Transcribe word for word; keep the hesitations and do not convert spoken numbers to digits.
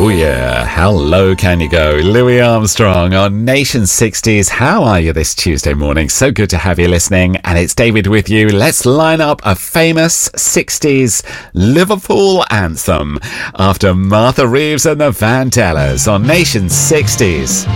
Oh yeah, how low can you go? Louis Armstrong on Nation sixties. How are you this Tuesday morning? So good to have you listening, and it's David with you. Let's line up a famous sixties Liverpool anthem after Martha Reeves and the Vandellas on Nation sixties.